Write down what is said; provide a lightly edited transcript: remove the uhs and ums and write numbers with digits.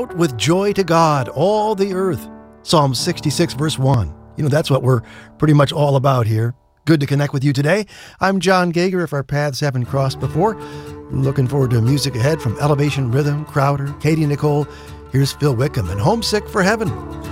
With joy to God, all the earth. Psalm 66, verse 1. That's what we're pretty much all about here. Good to connect with you today. I'm John Gager, if our paths haven't crossed before. Looking forward to music ahead from Elevation Rhythm, Crowder, Katie Nicole. Here's Phil Wickham and Homesick for Heaven.